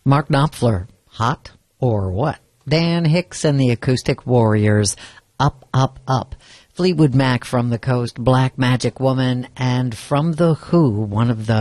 Mark Knopfler, hot or what? Dan Hicks and the Acoustic Warriors, Up, Up, Up. Fleetwood Mac, From the Coast, Black Magic Woman, and from The Who, one of the